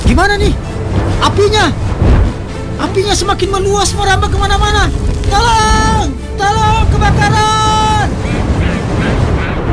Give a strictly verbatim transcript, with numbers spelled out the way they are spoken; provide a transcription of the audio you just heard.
Gimana nih? Apinya! Apinya semakin meluas merambah kemana-mana. Tolong! Tolong!